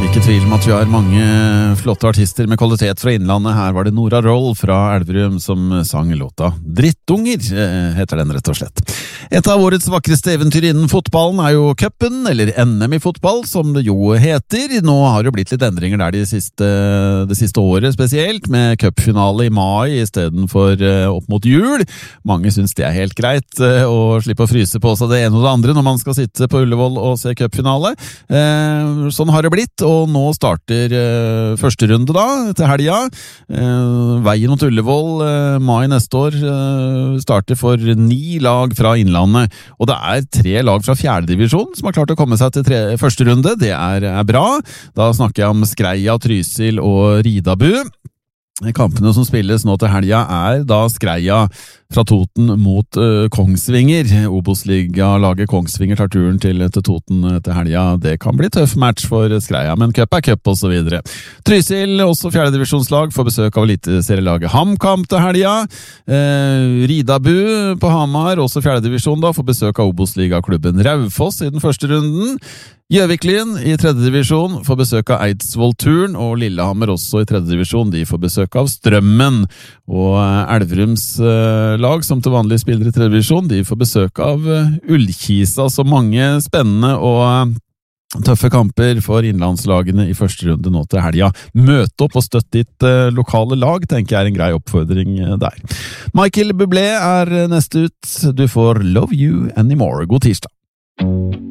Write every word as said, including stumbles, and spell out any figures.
ikke tvil om at vi har mange flotte artister med kvalitet fra innlandet. Her var det Nora Roll fra Elverum som sang låta Drittunger, heter den rett og slett. Et av årets vakreste eventyr innen fotballen er jo cupen, eller N M i fotball, som det jo heter. Nå har det blitt litt endringer der de siste, det siste året spesielt, med cupfinale i mai i stedet for opp mot jul. Mange synes det er helt greit å slippe å fryse på seg det ene og det andre når man skal sitte på Ullevål og se cupfinale. Sånn har det blitt. Og nå starter uh, første runde da, til helga. Uh, veien mot Ullevål, uh, mai neste år, uh, starter for ni lag fra innlandet. Og det er tre lag fra fjerde divisjon som har klart å komme seg til tre, første runde. Det er, er bra. Da snakker jeg om Skreia, Trysil og Ridabu. Kampene som spilles nå til helga er da Skreia fra Toten mot uh, Kongsvinger. Obos-liga-laget Kongsvinger tar turen til, til Toten til helga. Det kan bli tøff match for Skreia, men cup er cup og så videre. Trysil, også fjerde divisjonslag, får besøk av eliteserielaget HamKam til helga. Uh, Ridabu på Hamar, også fjerde divisjon da, får besøk av Obos-liga-klubben Raufoss i den første runden. Gjøviklin i tredje divisjon får besøk av Eidsvoll-Turn, og Lillehammer også i tredje divisjon, de får besøk av Strømmen. Og Elverums lag, som til vanlig spiller i tredje divisjon, de får besøk av Ullkisa. Så mange spennende og tøffe kamper for innlandslagene i første runde nå til helga. Møte opp og støtt ditt lokale lag, tenker jeg er en grei oppfordring der. Michael Bublé er neste ut. Du får Love You Anymore. God tirsdag.